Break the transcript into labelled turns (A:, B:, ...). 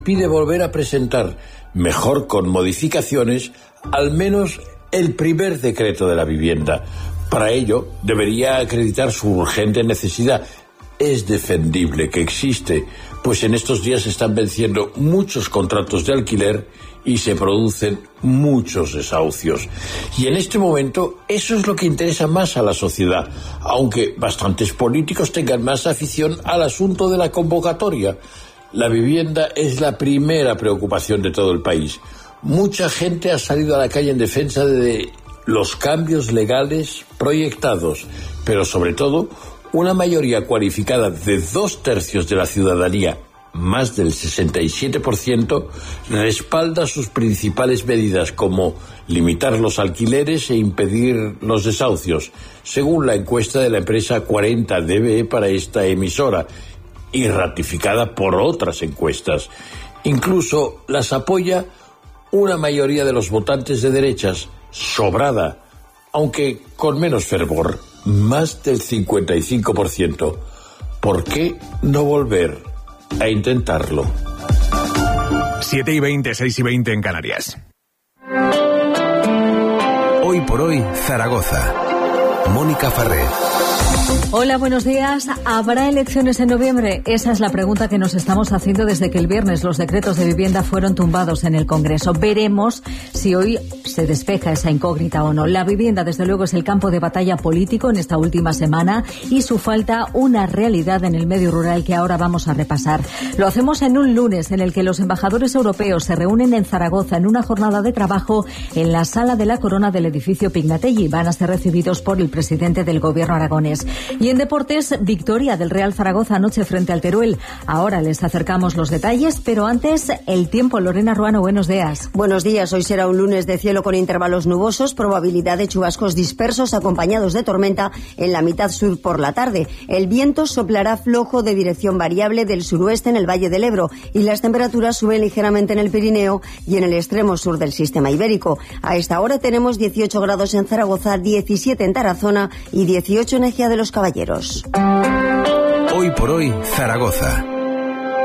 A: pide volver a presentar, mejor con modificaciones, al menos el primer decreto de la vivienda. Para ello, debería acreditar su urgente necesidad. Es defendible que existe, pues en estos días se están venciendo muchos contratos de alquiler y se producen muchos desahucios. Y en este momento eso es lo que interesa más a la sociedad, aunque bastantes políticos tengan más afición al asunto de la convocatoria. La vivienda es la primera preocupación de todo el país. Mucha gente ha salido a la calle en defensa de los cambios legales proyectados, pero sobre todo una mayoría cualificada de 2/3 de la ciudadanía, más del 67%, respalda sus principales medidas, como limitar los alquileres e impedir los desahucios, según la encuesta de la empresa 40DBE para esta emisora, y ratificada por otras encuestas. Incluso las apoya una mayoría de los votantes de derechas, sobrada, aunque con menos fervor, más del 55%. ¿Por qué no volver a intentarlo?
B: 7:20, 6:20 en Canarias. Hoy por hoy, Zaragoza. Mónica Farré.
C: Hola, buenos días. ¿Habrá elecciones en noviembre? Esa es la pregunta que nos estamos haciendo desde que el viernes los decretos de vivienda fueron tumbados en el Congreso. Veremos si hoy se despeja esa incógnita o no. La vivienda, desde luego, es el campo de batalla político en esta última semana y su falta una realidad en el medio rural que ahora vamos a repasar. Lo hacemos en un lunes en el que los embajadores europeos se reúnen en Zaragoza en una jornada de trabajo en la Sala de la Corona del edificio Pignatelli. Van a ser recibidos por el presidente del gobierno aragonés. Y en deportes, victoria del Real Zaragoza anoche frente al Teruel. Ahora les acercamos los detalles, pero antes el tiempo. Lorena Ruano, buenos días.
D: Buenos días. Hoy será un lunes de cielo con intervalos nubosos, probabilidad de chubascos dispersos acompañados de tormenta en la mitad sur por la tarde. El viento soplará flojo de dirección variable del suroeste en el Valle del Ebro y las temperaturas suben ligeramente en el Pirineo y en el extremo sur del sistema ibérico. A esta hora tenemos 18 grados en Zaragoza, 17 en Tarazona y 18 en Ejea de los Caballeros.
B: Hoy por hoy, Zaragoza.